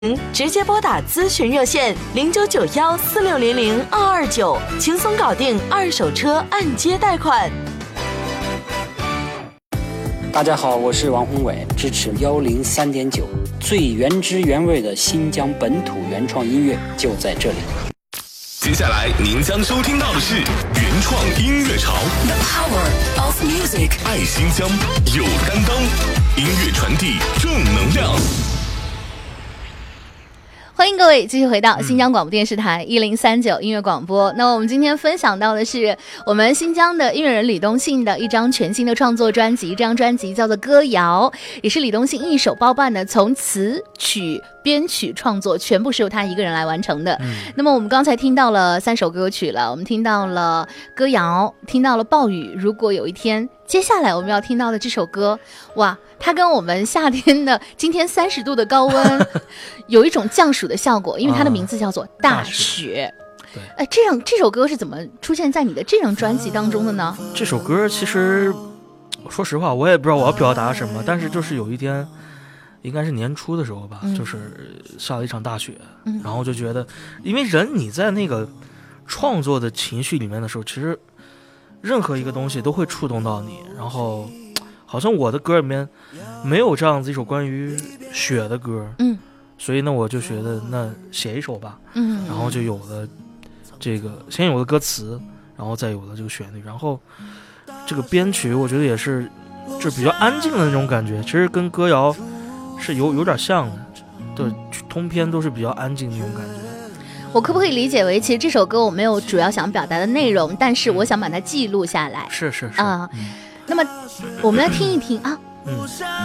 直接拨打咨询热线099146002229，轻松搞定二手车按揭贷款。 大家好，我是王宏伟，支持103.9，最原汁原味的新疆本土原创音乐就在这里。 接下来您将收听到的是原创音乐潮 The Power of Music， 爱新疆，有担当，音乐传递正能量。 欢迎各位继续回到新疆广播电视台1039音乐广播。那我们今天分享到的是我们新疆的音乐人李东信的一张全新的创作专辑，这张专辑叫做《歌谣》，也是李东信一手包办的，从词曲编曲创作全部是由他一个人来完成的。那么我们刚才听到了3首歌曲了，我们听到了歌谣，听到了暴雨，如果有一天，接下来我们要听到的这首歌，哇，它跟我们夏天的今天30度的高温有一种降暑的效果，因为它的名字叫做大雪。对，这首歌是怎么出现在你的这张专辑当中的呢？ 这首歌其实说实话我也不知道我要表达什么，但是就是有一天应该是年初的时候吧，就是下了一场大雪，然后就觉得因为人你在那个创作的情绪里面的时候，其实任何一个东西都会触动到你，然后好像我的歌里面没有这样子一首关于雪的歌，所以呢我就觉得那写一首吧，然后就有了这个，先有了歌词，然后再有了这个旋律，然后这个编曲我觉得也是就是比较安静的那种感觉，其实跟歌谣是有点像的，对，通篇都是比较安静的那种感觉。 我可不可以理解为，其实这首歌我没有主要想表达的内容，但是我想把它记录下来。 是啊，那么我们来听一听啊。